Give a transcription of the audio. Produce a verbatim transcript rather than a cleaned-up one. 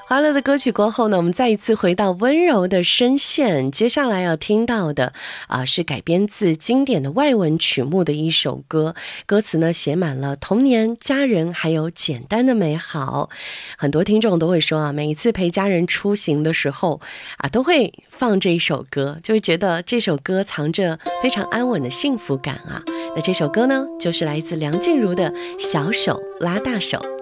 欢乐的歌曲过后呢，我们再一次回到温柔的声线。接下来要听到的啊、呃，是改编自经典的外文曲目的一首歌，歌词呢写满了童年、家人还有简单的美好。很多听众都会说啊，每一次陪家人出行的时候啊，都会放这一首歌，就会觉得这首歌藏着非常安稳的幸福感啊。那这首歌呢，就是来自梁静茹的《小手拉大手》。